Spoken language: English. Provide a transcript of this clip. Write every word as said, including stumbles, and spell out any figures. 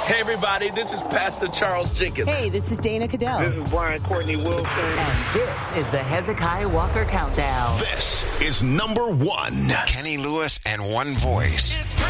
Hey, everybody, this is Pastor Charles Jenkins. Hey, this is Dana Cadell. This is Brian Courtney Wilson. And this is the Hezekiah Walker Countdown. This is number one. Kenny Lewis and One Voice.